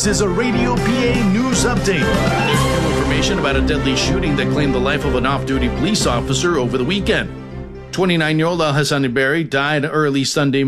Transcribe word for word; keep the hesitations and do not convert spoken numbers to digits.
This is a Radio P A news update. New information about a deadly shooting that claimed the life of an off-duty police officer over the weekend. twenty-nine-year-old Al Hassan Iberi died early Sunday